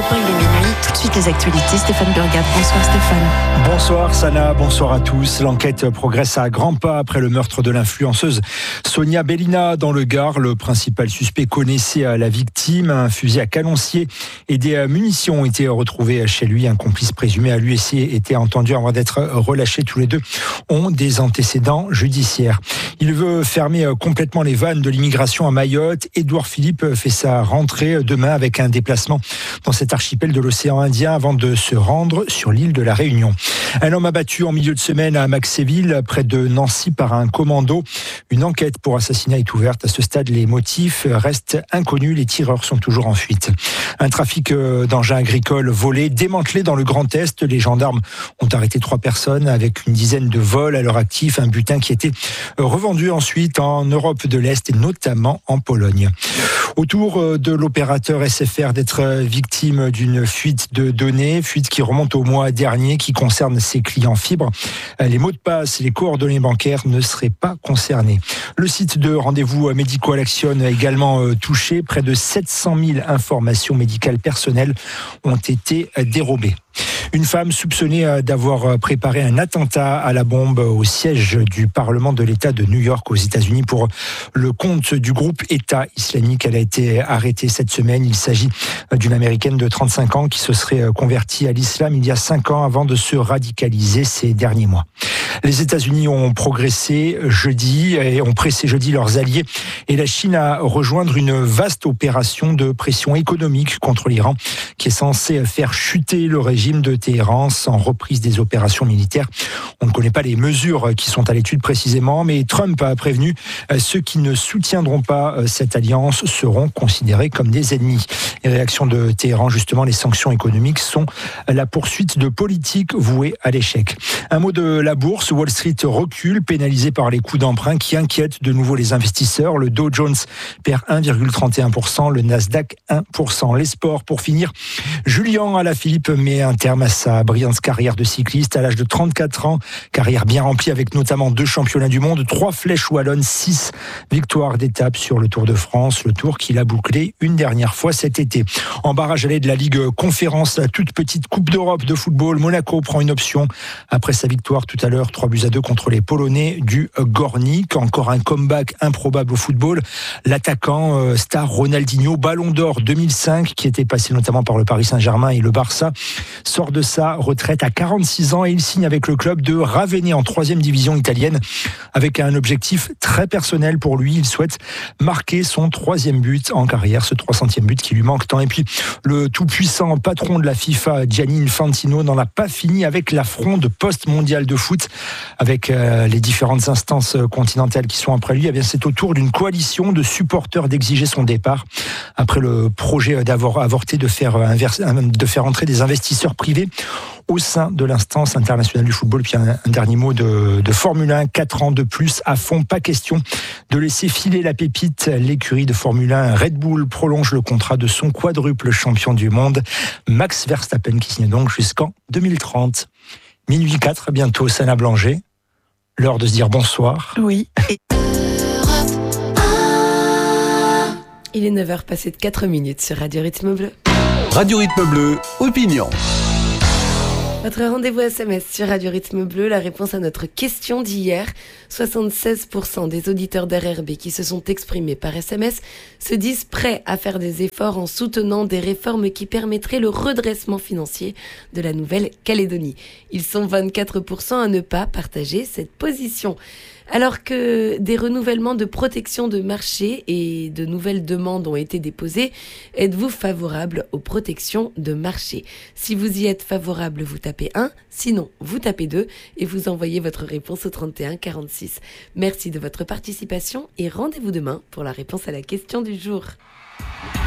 Maintenant, il est minuit. Tout de suite, les actualités. Stéphane Burgat. Bonsoir Stéphane. Bonsoir Sana, bonsoir à tous. L'enquête progresse à grands pas après le meurtre de l'influenceuse Sonia Bellina dans le Gard. Le principal suspect connaissait la victime. Un fusil à canoncier et des munitions ont été retrouvés chez lui. Un complice présumé a lui aussi été entendu avant d'être relâché. Tous les deux ont des antécédents judiciaires. Il veut fermer complètement les vannes de l'immigration à Mayotte. Édouard Philippe fait sa rentrée demain avec un déplacement dans cet archipel de l'océan Indien avant de se rendre sur l'île de la Réunion. Un homme abattu en milieu de semaine à Maxéville, près de Nancy, par un commando. Une enquête pour assassinat est ouverte. À ce stade, les motifs restent inconnus. Les tireurs sont toujours en fuite. Un trafic d'engins agricoles volés, démantelé dans le Grand Est. Les gendarmes ont arrêté 3 personnes avec une dizaine de vols à leur actif. Un butin qui était revendu ensuite en Europe de l'Est et notamment en Pologne. Autour de l'opérateur SFR d'être victime d'une fuite de données, fuite qui remonte au mois dernier, qui concerne ses clients fibres. Les mots de passe et les coordonnées bancaires ne seraient pas concernés. Le site de rendez-vous médicaux à l'Action a également touché. Près de 700 000 informations médicales personnelles ont été dérobées. Une femme soupçonnée d'avoir préparé un attentat à la bombe au siège du Parlement de l'État de New York aux États-Unis pour le compte du groupe État islamique. Elle a été arrêtée cette semaine. Il s'agit d'une Américaine de 35 ans qui se serait convertie à l'islam il y a 5 ans avant de se radicaliser ces derniers mois. Les États-Unis ont progressé jeudi et ont pressé jeudi leurs alliés et la Chine à rejoindre une vaste opération de pression économique contre l'Iran qui est censée faire chuter le régime de Téhéran sans reprise des opérations militaires. On ne connaît pas les mesures qui sont à l'étude précisément, mais Trump a prévenu ceux qui ne soutiendront pas cette alliance seront considérés comme des ennemis. Les réactions de Téhéran, justement, les sanctions économiques sont la poursuite de politiques vouées à l'échec. Un mot de la bourse. Wall Street recule, pénalisé par les coûts d'emprunt qui inquiètent de nouveau les investisseurs. Le Dow Jones perd 1,31%, le Nasdaq 1%. Les sports, pour finir. Julien Alaphilippe met un terme à sa brillante carrière de cycliste à l'âge de 34 ans. Carrière bien remplie avec notamment 2 championnats du monde, 3 flèches wallonnes, 6 victoires d'étape sur le Tour de France. Le Tour qu'il a bouclé une dernière fois cet été. En barrage allé de la Ligue Conférence, la toute petite Coupe d'Europe de football, Monaco prend une option après sa victoire tout à l'heure, 3-2 contre les Polonais du Gornik. Encore un comeback improbable au football. L'attaquant star Ronaldinho, Ballon d'Or 2005, qui était passé notamment par le Paris Saint-Germain et le Barça, sort de sa retraite à 46 ans et il signe avec le club de Ravenna en 3e division italienne avec un objectif très personnel pour lui. Il souhaite marquer son 3e but en carrière, ce 300e but qui lui manque tant. Et puis le tout-puissant patron de la FIFA, Gianni Infantino, n'en a pas fini avec la fronde post-mondiale de foot avec les différentes instances continentales qui sont après lui. Eh bien, c'est au tour d'une coalition de supporters d'exiger son départ après le projet d'avoir avorté de faire entrer des investisseurs privés au sein de l'instance internationale du football. Puis un dernier mot de Formule 1, 4 ans de plus à fond, pas question de laisser filer la pépite. L'écurie de Formule 1 Red Bull prolonge le contrat de son quadruple champion du monde, Max Verstappen, qui signe donc jusqu'en 2030. Minuit 4, bientôt, Sana Blanger. L'heure de se dire bonsoir. Oui. Il est 9h passé de 4 minutes sur Radio Rythme Bleu. Radio Rythme Bleu, opinion. Votre rendez-vous SMS sur Radio Rythme Bleu, la réponse à notre question d'hier. 76% des auditeurs d'RRB qui se sont exprimés par SMS se disent prêts à faire des efforts en soutenant des réformes qui permettraient le redressement financier de la Nouvelle-Calédonie. Ils sont 24% à ne pas partager cette position. Alors que des renouvellements de protection de marché et de nouvelles demandes ont été déposées, êtes-vous favorable aux protections de marché ? Si vous y êtes favorable, vous tapez 1, sinon vous tapez 2 et vous envoyez votre réponse au 31 46. Merci de votre participation et rendez-vous demain pour la réponse à la question du jour.